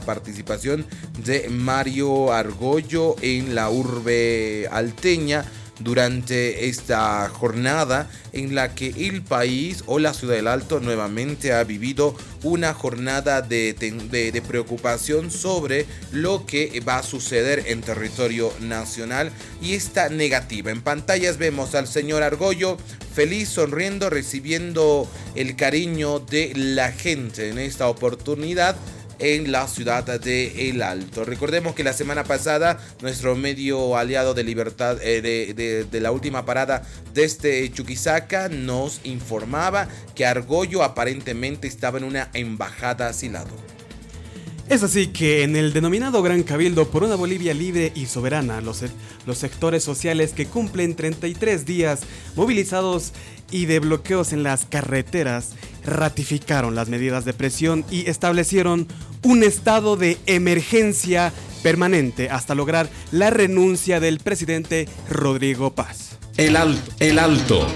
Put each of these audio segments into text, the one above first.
participación de Mario Argollo en la urbe alteña durante esta jornada en la que el país o la ciudad del Alto nuevamente ha vivido una jornada de preocupación sobre lo que va a suceder en territorio nacional y esta negativa. En pantallas vemos al señor Argollo feliz, sonriendo, recibiendo el cariño de la gente en esta oportunidad en la ciudad de El Alto. Recordemos que la semana pasada nuestro medio aliado de Libertad de la última parada desde Chuquisaca nos informaba que Argollo aparentemente estaba en una embajada asilado. Es así que en el denominado Gran Cabildo por una Bolivia libre y soberana, los sectores sociales que cumplen 33 días movilizados y de bloqueos en las carreteras ratificaron las medidas de presión y establecieron un estado de emergencia permanente hasta lograr la renuncia del presidente Rodrigo Paz. El Alto.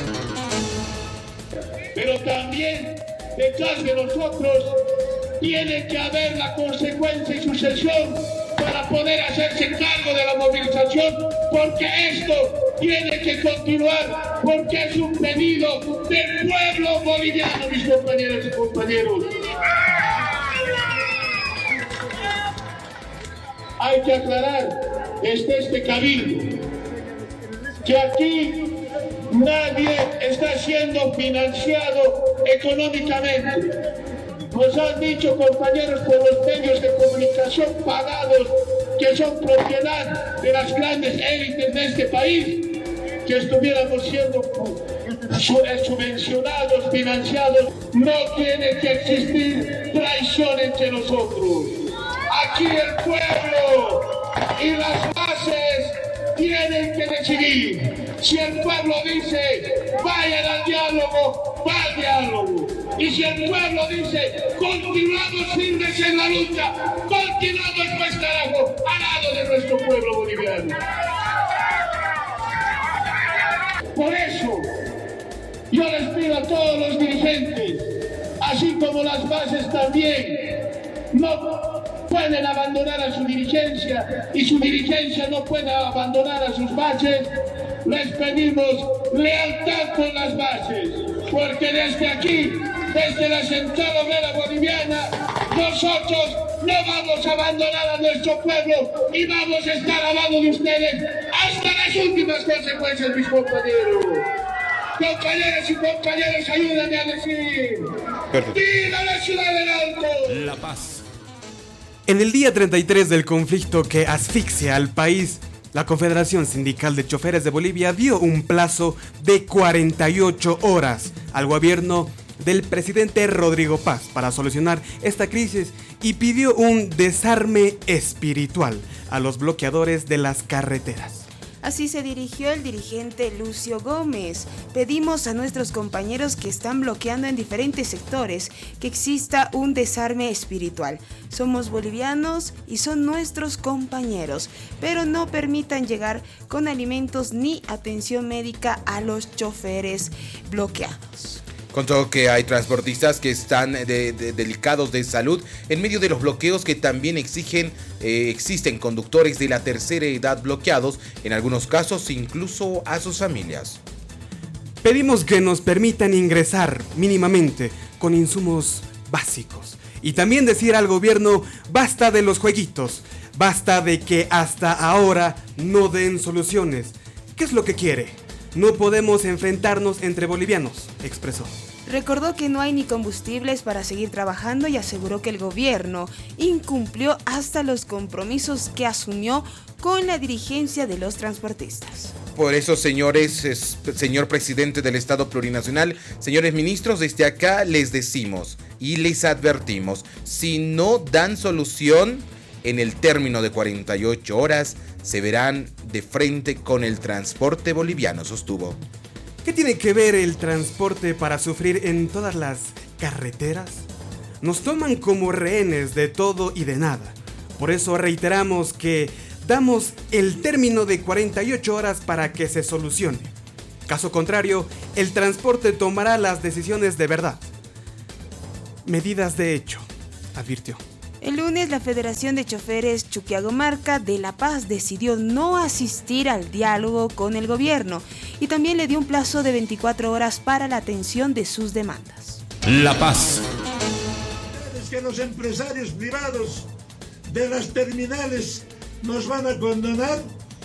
Pero también detrás de nosotros tiene que haber la consecuencia y sucesión para poder hacerse cargo de la movilización, porque esto tiene que continuar, porque es un pedido del pueblo boliviano, mis compañeras y compañeros. Hay que aclarar este cabildo que aquí nadie está siendo financiado económicamente. Nos han dicho, compañeros, por los medios de comunicación pagados, que son propiedad de las grandes élites de este país, que estuviéramos siendo subvencionados, financiados. No tiene que existir traición entre nosotros. Aquí el pueblo y las bases tienen que decidir. Si el pueblo dice, vayan al diálogo, va al diálogo. Y si el pueblo dice, continuamos firmes en la lucha, continuamos pues carajo, al lado de nuestro pueblo boliviano. Por eso, yo les pido a todos los dirigentes, así como las bases también, no pueden abandonar a su dirigencia y su dirigencia no puede abandonar a sus bases. Les pedimos lealtad con las bases, porque desde aquí, desde la Central Obrera Boliviana, nosotros no vamos a abandonar a nuestro pueblo y vamos a estar al lado de ustedes hasta las últimas consecuencias, mis compañeros. Compañeras y compañeros, ayúdenme a decir: ¡viva la ciudad del Alto! La Paz. En el día 33 del conflicto que asfixia al país, la Confederación Sindical de Choferes de Bolivia dio un plazo de 48 horas al gobierno del presidente Rodrigo Paz para solucionar esta crisis y pidió un desarme espiritual a los bloqueadores de las carreteras. Así se dirigió el dirigente Lucio Gómez. Pedimos a nuestros compañeros que están bloqueando en diferentes sectores que exista un desarme espiritual. Somos bolivianos y son nuestros compañeros, pero no permitan llegar con alimentos ni atención médica a los choferes bloqueados. Contó que hay transportistas que están delicados de salud en medio de los bloqueos que también existen conductores de la tercera edad bloqueados, en algunos casos incluso a sus familias. Pedimos que nos permitan ingresar mínimamente con insumos básicos y también decir al gobierno: basta de los jueguitos, basta de que hasta ahora no den soluciones. ¿Qué es lo que quiere? No podemos enfrentarnos entre bolivianos, expresó. Recordó que no hay ni combustibles para seguir trabajando y aseguró que el gobierno incumplió hasta los compromisos que asumió con la dirigencia de los transportistas. Por eso, señores, señor presidente del Estado Plurinacional, señores ministros, desde acá les decimos y les advertimos: si no dan solución en el término de 48 horas, se verán de frente con el transporte boliviano, sostuvo. ¿Qué tiene que ver el transporte para sufrir en todas las carreteras? Nos toman como rehenes de todo y de nada. Por eso reiteramos que damos el término de 48 horas para que se solucione. Caso contrario, el transporte tomará las decisiones de verdad. Medidas de hecho, advirtió. El lunes, la Federación de Choferes Chuquiagomarca de La Paz decidió no asistir al diálogo con el gobierno y también le dio un plazo de 24 horas para la atención de sus demandas. La Paz. Es que los empresarios privados de las terminales nos van a condonar.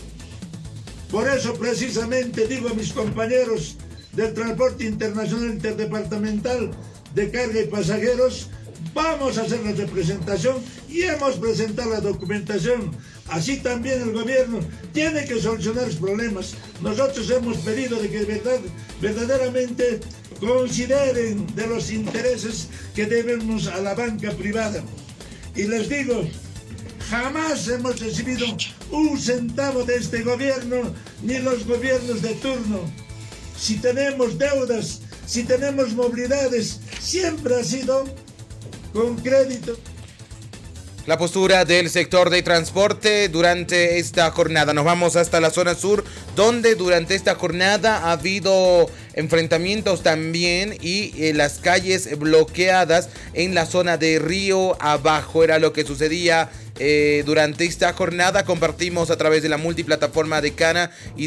Por eso precisamente digo a mis compañeros del transporte internacional interdepartamental de carga y pasajeros, vamos a hacer la representación y hemos presentado la documentación. Así también el gobierno tiene que solucionar los problemas. Nosotros hemos pedido de que verdaderamente consideren de los intereses que debemos a la banca privada. Y les digo, jamás hemos recibido un centavo de este gobierno ni los gobiernos de turno. Si tenemos deudas, si tenemos movilidades, siempre ha sido con crédito. La postura del sector de transporte durante esta jornada. Nos vamos hasta la zona sur, donde durante esta jornada ha habido enfrentamientos también y las calles bloqueadas en la zona de Río Abajo. Era lo que sucedía durante esta jornada. Compartimos a través de la multiplataforma de Cana y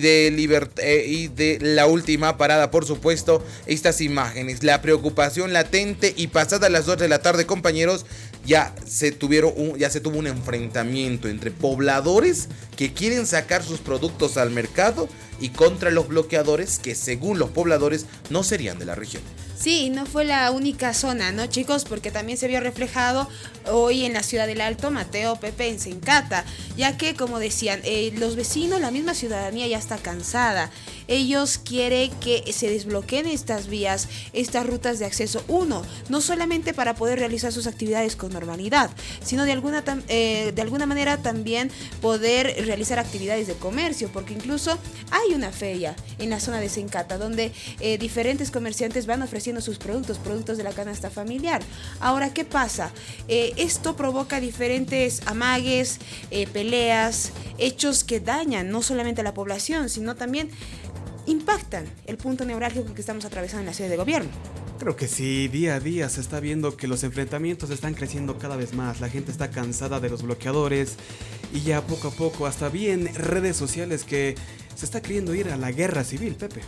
de La Última Parada, por supuesto, estas imágenes. La preocupación latente, y pasadas las 2 de la tarde, compañeros, ya se tuvo un enfrentamiento entre pobladores que quieren sacar sus productos al mercado y contra los bloqueadores que, según los pobladores, no serían de la región. Sí, no fue la única zona, ¿no, chicos? Porque también se vio reflejado hoy en la ciudad del Alto, Mateo, Pepe, en Sencata, ya que, como decían, los vecinos, la misma ciudadanía ya está cansada. Ellos quieren que se desbloqueen estas vías, estas rutas de acceso. Uno, no solamente para poder realizar sus actividades con normalidad, sino de alguna manera también poder realizar actividades de comercio, porque incluso hay una feria en la zona de Sencata donde diferentes comerciantes van ofreciendo sus productos de la canasta familiar. Ahora, ¿qué pasa? Esto provoca diferentes amagues, peleas, hechos que dañan no solamente a la población, sino también impactan el punto neurálgico que estamos atravesando en la sede de gobierno. Creo que sí, día a día se está viendo que los enfrentamientos están creciendo cada vez más. La gente está cansada de los bloqueadores y ya poco a poco hasta vi en redes sociales que se está queriendo ir a la guerra civil, Pepe.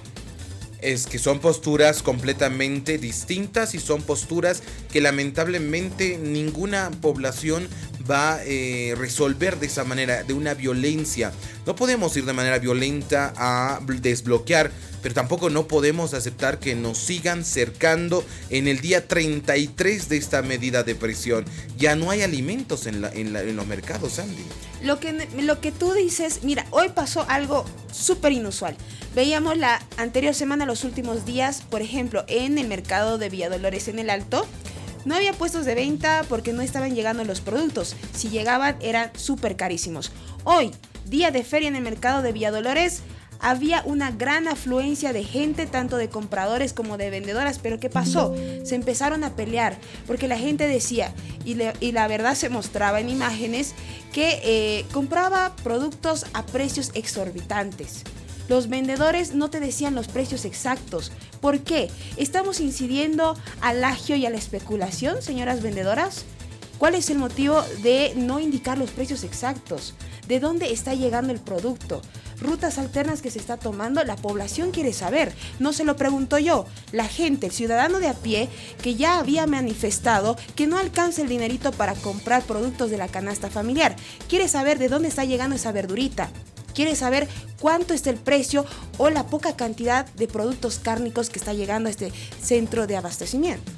Es que son posturas completamente distintas y son posturas que lamentablemente ninguna población va a resolver de esa manera, de una violencia. No podemos ir de manera violenta a desbloquear, pero tampoco no podemos aceptar que nos sigan cercando en el día 33 de esta medida de presión. Ya no hay alimentos en los mercados, Andy. Lo que tú dices, mira, hoy pasó algo súper inusual. Veíamos la anterior semana, los últimos días, por ejemplo, en el mercado de Villa Dolores en el Alto, no había puestos de venta porque no estaban llegando los productos. Si llegaban, eran súper carísimos. Hoy, día de feria en el mercado de Villa Dolores, había una gran afluencia de gente, tanto de compradores como de vendedoras. Pero ¿qué pasó? Se empezaron a pelear porque la gente decía, y la verdad se mostraba en imágenes, que compraba productos a precios exorbitantes. Los vendedores no te decían los precios exactos. ¿Por qué? ¿Estamos incidiendo al agio y a la especulación, señoras vendedoras? ¿Cuál es el motivo de no indicar los precios exactos? ¿De dónde está llegando el producto? Rutas alternas que se está tomando, la población quiere saber. No se lo pregunto yo, la gente, el ciudadano de a pie, que ya había manifestado que no alcanza el dinerito para comprar productos de la canasta familiar. Quiere saber de dónde está llegando esa verdurita. Quiere saber cuánto está el precio o la poca cantidad de productos cárnicos que está llegando a este centro de abastecimiento.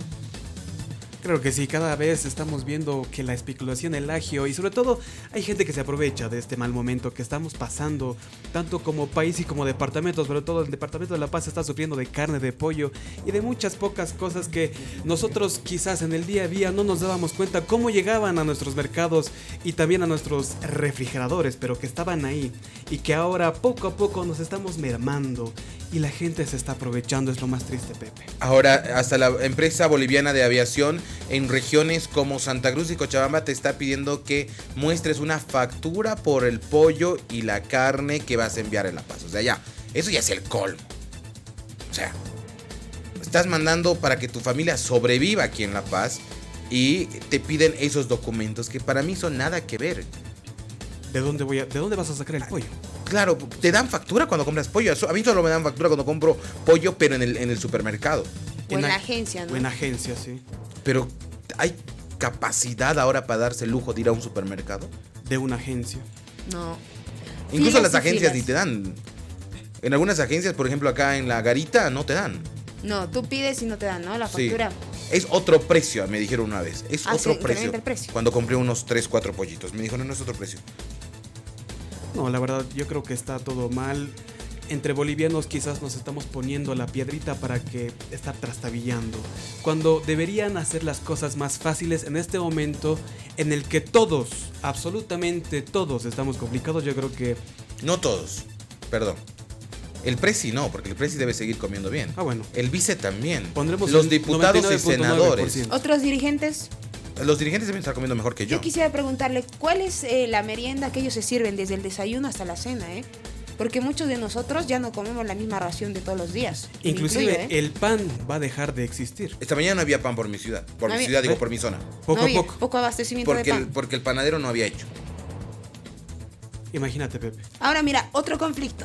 Creo que sí, cada vez estamos viendo que la especulación, el agio y sobre todo hay gente que se aprovecha de este mal momento que estamos pasando, tanto como país y como departamento. Sobre todo el departamento de La Paz está sufriendo de carne, de pollo y de muchas pocas cosas que nosotros quizás en el día a día no nos dábamos cuenta cómo llegaban a nuestros mercados y también a nuestros refrigeradores, pero que estaban ahí y que ahora poco a poco nos estamos mermando y la gente se está aprovechando. Es lo más triste, Pepe. Ahora, hasta la empresa boliviana de aviación en regiones como Santa Cruz y Cochabamba te está pidiendo que muestres una factura por el pollo y la carne que vas a enviar en La Paz. O sea, ya, eso ya es el colmo. O sea, estás mandando para que tu familia sobreviva aquí en La Paz y te piden esos documentos que para mí son nada que ver. ¿De dónde vas a sacar el pollo? Claro, te dan factura cuando compras pollo. A mí solo me dan factura cuando compro pollo, pero en el supermercado. O en la agencia, ¿no? O en agencia, sí. Pero ¿hay capacidad ahora para darse el lujo de ir a un supermercado? De una agencia. No. Incluso Filas las y agencias filas. ni te dan. En algunas agencias, por ejemplo acá en la Garita, no te dan. No, tú pides y no te dan, ¿no? La Sí. factura. Es otro precio, me dijeron una vez. Es Ah, otro sí, precio. incrementa el precio. Cuando compré unos 3, 4 pollitos. Me dijo, no es otro precio. No, la verdad, yo creo que está todo mal. Entre bolivianos quizás nos estamos poniendo la piedrita para que estar trastabillando. Cuando deberían hacer las cosas más fáciles en este momento en el que todos, absolutamente todos estamos complicados, yo creo que... No todos, perdón. El presi no, porque el presi debe seguir comiendo bien. Ah, bueno. El vice también. Pondremos los un diputados y 99.9%. senadores. Otros dirigentes. Los dirigentes deben estar comiendo mejor que yo. Yo quisiera preguntarle, ¿cuál es la merienda que ellos se sirven desde el desayuno hasta la cena, Porque muchos de nosotros ya no comemos la misma ración de todos los días. Me Inclusive incluyo, el pan va a dejar de existir. Esta mañana no había pan por mi ciudad. Por No mi había- ciudad, digo, por mi zona. Poco No había a poco. poco abastecimiento de pan. Porque el panadero no había hecho. Imagínate, Pepe. Ahora mira, otro conflicto.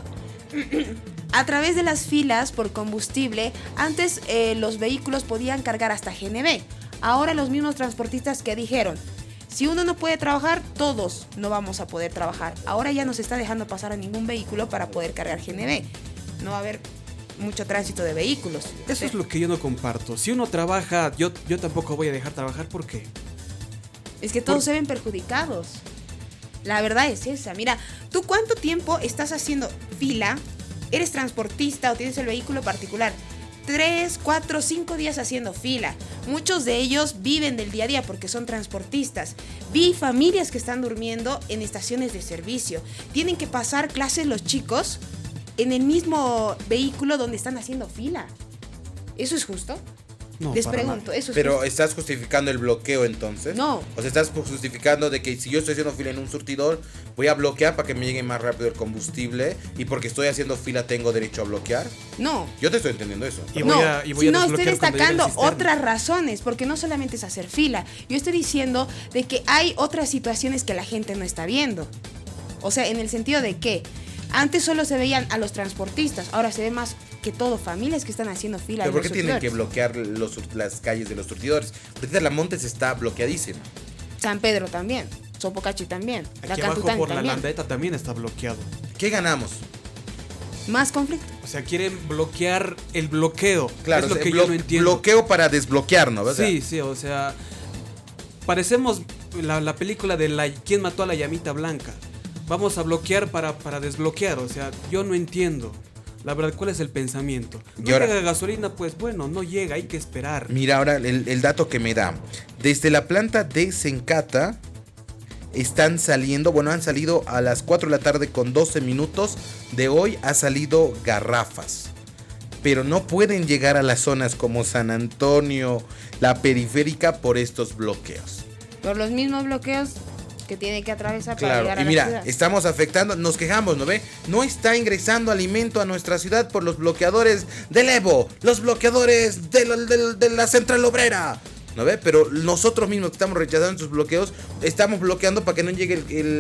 A través de las filas por combustible, antes los vehículos podían cargar hasta GNB. Ahora los mismos transportistas que dijeron, si uno no puede trabajar, todos no vamos a poder trabajar. Ahora ya no se está dejando pasar a ningún vehículo para poder cargar GNB. No va a haber mucho tránsito de vehículos. Eso es lo que yo no comparto. Si uno trabaja, yo tampoco voy a dejar trabajar. ¿Por qué? Es que todos se ven perjudicados. La verdad es esa. Mira, ¿tú cuánto tiempo estás haciendo fila? ¿Eres transportista o tienes el vehículo particular? 3, 4, 5 días haciendo fila. Muchos de ellos viven del día a día porque son transportistas. Vi familias que están durmiendo en estaciones de servicio. Tienen que pasar clases los chicos en el mismo vehículo donde están haciendo fila. ¿Eso es justo? No, Les para pregunto, ¿eso es Pero justo? ¿estás justificando el bloqueo entonces? No. O sea, estás justificando de que si yo estoy haciendo fila en un surtidor, voy a bloquear para que me llegue más rápido el combustible y porque estoy haciendo fila tengo derecho a bloquear. No. Yo te estoy entendiendo eso. Y No, voy a si no, desbloquear estoy cuando llegue el destacando cisterna. otras razones, porque no solamente es hacer fila. Yo estoy diciendo de que hay otras situaciones que la gente no está viendo. O sea, en el sentido de que antes solo se veían a los transportistas, ahora se ve más que todo familias que están haciendo fila. ¿Pero en por los qué tienen que surtidores. bloquear las calles de los surtidores? Ahorita la Montes está bloqueadísima. San Pedro también, Sopocachi también, la Aquí abajo Cantután por la también. Landeta también está bloqueado. ¿Qué ganamos? Más conflicto. O sea, quieren bloquear el bloqueo. Claro, es lo o sea, que yo no entiendo. bloqueo para desbloquear, ¿no? O sea, Sí, sí, o sea, parecemos la película de ¿Quién mató a la llamita blanca? Vamos a bloquear para desbloquear, o sea, yo no entiendo. La verdad, ¿cuál es el pensamiento? No Y ahora- llega gasolina, pues bueno, no llega, hay que esperar. Mira ahora el dato que me da. Desde la planta de Sencata están saliendo, bueno, han salido a las 4 de la tarde con 12 minutos de hoy, ha salido garrafas. Pero no pueden llegar a las zonas como San Antonio, la periférica, por estos bloqueos. Por los mismos bloqueos que tiene que atravesar para Claro, llegar a y la mira, ciudad. estamos afectando, nos quejamos, ¿no ve? No está ingresando alimento a nuestra ciudad por los bloqueadores del Evo, los bloqueadores de la Central Obrera, ¿no ve? Pero nosotros mismos que estamos rechazando estos bloqueos, estamos bloqueando para que no llegue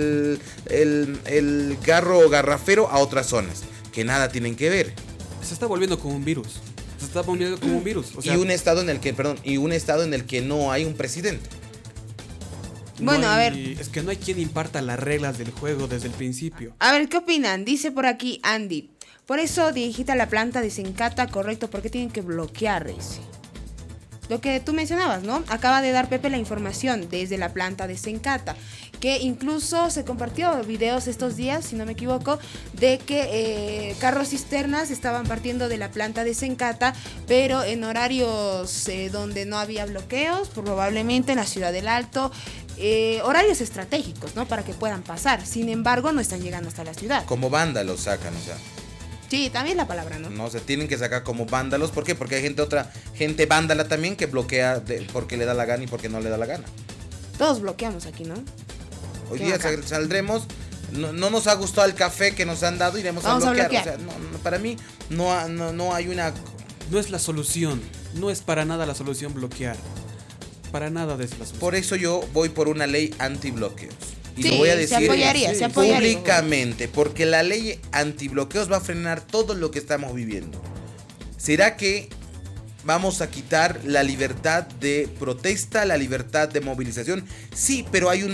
el carro garrafero a otras zonas, que nada tienen que ver. Se está volviendo como un virus. Se está volviendo como un virus. O sea, Y un estado en el que no hay un presidente. no Bueno, a hay- Es que no hay quien imparta las reglas del juego desde el principio. A ver, ¿qué opinan? Dice por aquí Andy. Por eso dirigita la planta de Sencata, correcto, porque tienen que bloquear, dice. Lo que tú mencionabas, ¿no? Acaba de dar Pepe la información desde la planta de Sencata, que incluso se compartió videos estos días, si no me equivoco, de que carros cisternas estaban partiendo de la planta de Sencata, pero en horarios donde no había bloqueos, probablemente en la ciudad del Alto, horarios estratégicos, ¿no? Para que puedan pasar. Sin embargo, no están llegando hasta la ciudad. Como vándalos sacan, o sea. Sí, también la palabra, ¿no? No, se tienen que sacar como vándalos. ¿Por qué? Porque hay gente vándala también que bloquea porque le da la gana y porque no le da la gana. Todos bloqueamos aquí, ¿no? Hoy Qué día bacán. saldremos, no nos ha gustado el café que nos han dado, iremos Vamos a a bloquear. bloquear. O sea, para mí no hay una... No es la solución. No es para nada la solución bloquear. para nada de la solución. Por eso yo voy por una ley antibloqueos. Y Sí, lo voy a se decir apoyaría. públicamente, porque la ley antibloqueos va a frenar todo lo que estamos viviendo. ¿Será que vamos a quitar la libertad de protesta, la libertad de movilización? Sí, pero hay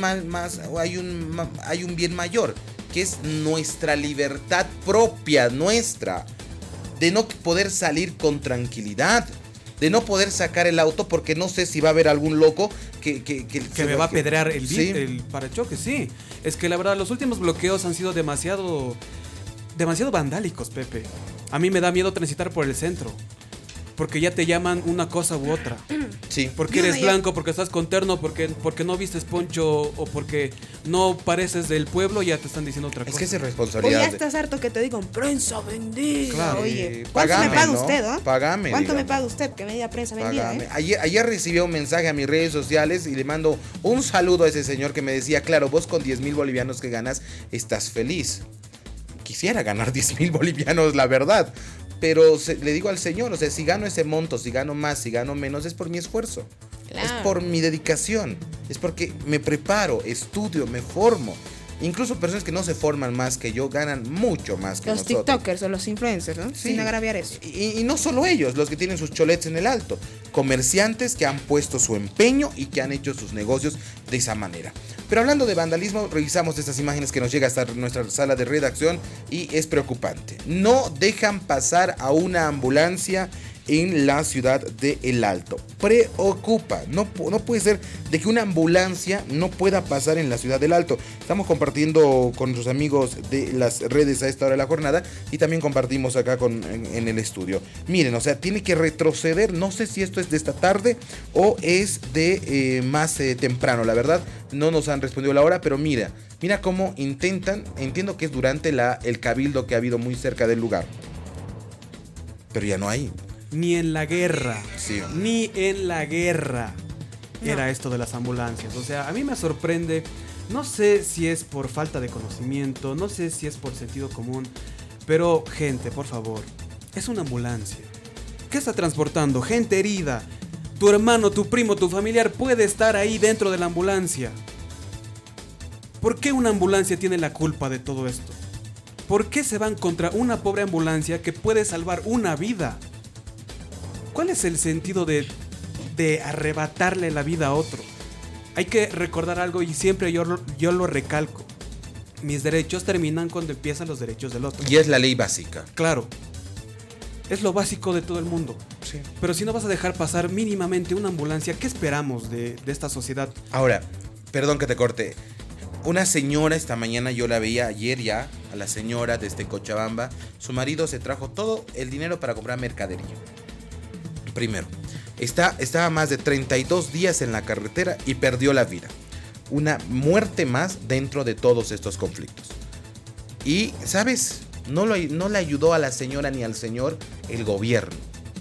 un bien mayor, que es nuestra libertad propia, nuestra, de no poder salir con tranquilidad, de no poder sacar el auto porque no sé si va a haber algún loco que me va a pedrear ¿Sí? el parachoques, sí. Es que la verdad, los últimos bloqueos han sido demasiado vandálicos, Pepe. A mí me da miedo transitar por el centro, porque ya te llaman una cosa u otra. Sí. Porque eres blanco, porque estás con terno, porque no vistes poncho o porque no pareces del pueblo, ya te están diciendo otra cosa. Es que es O responsabilidad. ya estás harto que te digan prensa vendida. Claro. Oye, ¿cuánto Págame, me paga ¿no? usted, oh? Págame, ¿Cuánto me digamos. paga usted que me diga prensa vendida, Págame. Ayer recibí un mensaje a mis redes sociales y le mando un saludo a ese señor que me decía, claro, vos con 10,000 bolivianos que ganas estás feliz. Quisiera ganar 10,000 bolivianos, la verdad. Pero le digo al señor, o sea, si gano ese monto, si gano más, si gano menos, es por mi esfuerzo. Claro. Es por mi dedicación. Es porque me preparo, estudio, me formo. Incluso personas que no se forman más que yo ganan mucho más que Los nosotros. TikTokers o los influencers, ¿no? Sí. Sin agraviar eso. Y no solo ellos, los que tienen sus cholets en el alto. Comerciantes que han puesto su empeño y que han hecho sus negocios de esa manera. Pero hablando de vandalismo, revisamos estas imágenes que nos llega hasta nuestra sala de redacción y es preocupante. No dejan pasar a una ambulancia en la ciudad de El Alto. Preocupa, no puede ser de que una ambulancia no pueda pasar en la ciudad del Alto. Estamos compartiendo con nuestros amigos de las redes a esta hora de la jornada y también compartimos acá en el estudio. Miren, o sea, tiene que retroceder, no sé si esto es de esta tarde o es de más temprano, la verdad, no nos han respondido la hora, pero mira cómo intentan, entiendo que es durante el cabildo que ha habido muy cerca del lugar, pero ya no hay. Ni en la guerra, Sí. ni en la guerra era esto de las ambulancias. O sea, a mí me sorprende, no sé si es por falta de conocimiento, no sé si es por sentido común, pero gente, por favor, es una ambulancia. ¿Qué está transportando? Gente herida. Tu hermano, tu primo, tu familiar puede estar ahí dentro de la ambulancia. ¿Por qué una ambulancia tiene la culpa de todo esto? ¿Por qué se van contra una pobre ambulancia que puede salvar una vida? ¿Cuál es el sentido de arrebatarle la vida a otro? Hay que recordar algo y siempre yo lo recalco. Mis derechos terminan cuando empiezan los derechos del otro. Y es la ley básica. Claro. Es lo básico de todo el mundo. Sí. Pero si no vas a dejar pasar mínimamente una ambulancia, ¿qué esperamos de esta sociedad? Ahora, perdón que te corte. Una señora esta mañana, yo la veía ayer ya, a la señora desde Cochabamba. Su marido se trajo todo el dinero para comprar mercadería. Primero, estaba más de 32 días en la carretera y perdió la vida. Una muerte más dentro de todos estos conflictos. Y, ¿sabes? No le ayudó a la señora ni al señor el gobierno.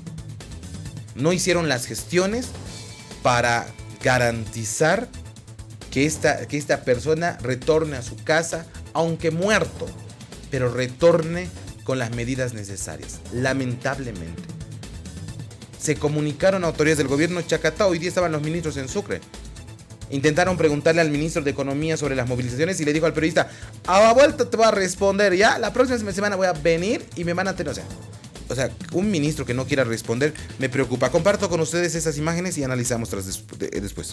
No hicieron las gestiones para garantizar que esta persona retorne a su casa, aunque muerto, pero retorne con las medidas necesarias. Lamentablemente. Se comunicaron a autoridades del gobierno Chacatá. Hoy día estaban los ministros en Sucre. Intentaron preguntarle al ministro de Economía sobre las movilizaciones y le dijo al periodista: a la vuelta te voy a responder ya, la próxima semana voy a venir y me van a tener. O sea, un ministro que no quiera responder me preocupa. Comparto con ustedes esas imágenes y analizamos después.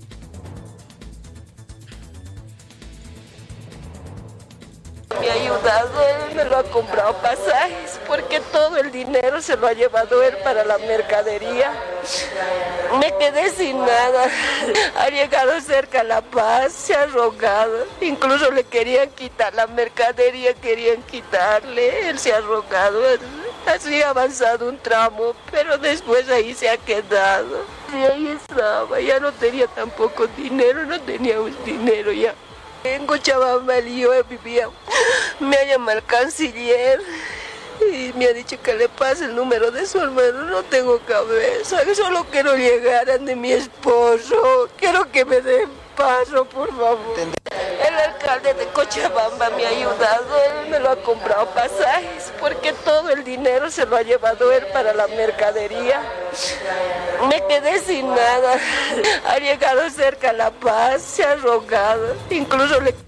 Me ha ayudado, él me lo ha comprado pasajes porque todo el dinero se lo ha llevado él para la mercadería. Me quedé sin nada. Ha llegado cerca a La Paz, se ha rogado. Incluso le querían quitar la mercadería, querían quitarle. Él se ha rogado. Así ha avanzado un tramo, pero después ahí se ha quedado. Y ahí estaba, ya no tenía tampoco dinero, no teníamos dinero ya. En Cochabamba yo vivía, me ha llamado el canciller y me ha dicho que le pase el número de su hermano. No tengo cabeza, solo quiero llegar a de mi esposo, quiero que me den paso, por favor. El alcalde alcalde de Cochabamba me ha ayudado, él me lo ha comprado pasajes, porque todo el dinero se lo ha llevado él para la mercadería. Me quedé sin nada, ha llegado cerca a La Paz, se ha rogado, incluso le...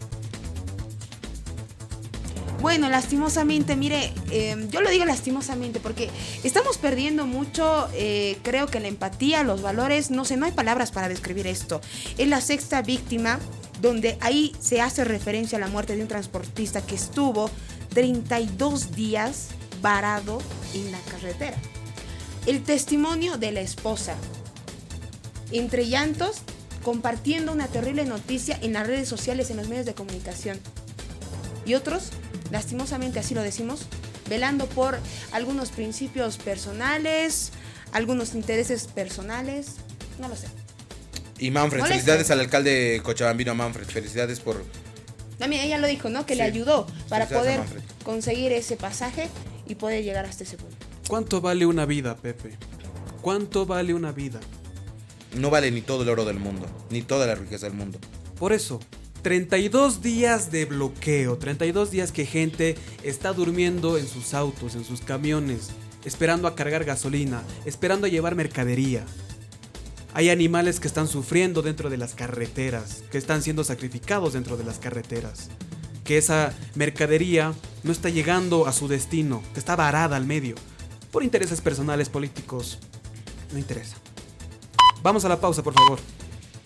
Bueno, lastimosamente, mire, yo lo digo lastimosamente porque estamos perdiendo mucho, creo que la empatía, los valores, no sé, no hay palabras para describir esto. Es la sexta víctima donde ahí se hace referencia a la muerte de un transportista que estuvo 32 días varado en la carretera. El testimonio de la esposa, entre llantos, compartiendo una terrible noticia en las redes sociales, en los medios de comunicación. Y otros, lastimosamente así lo decimos, velando por algunos principios personales, algunos intereses personales, no lo sé. Y Manfred, Molesta. felicidades al alcalde cochabambino, Manfred, felicidades por... También ella lo dijo, ¿no? Que Sí. le ayudó para Felicidades a poder Manfred. conseguir ese pasaje y poder llegar hasta ese punto. ¿Cuánto vale una vida, Pepe? ¿Cuánto vale una vida? No vale ni todo el oro del mundo, ni toda la riqueza del mundo. Por eso, 32 días de bloqueo, 32 días que gente está durmiendo en sus autos, en sus camiones, esperando a cargar gasolina, esperando a llevar mercadería. Hay animales que están sufriendo dentro de las carreteras, que están siendo sacrificados dentro de las carreteras. Que esa mercadería no está llegando a su destino, que está varada al medio. Por intereses personales, políticos, no interesa. Vamos a la pausa, por favor.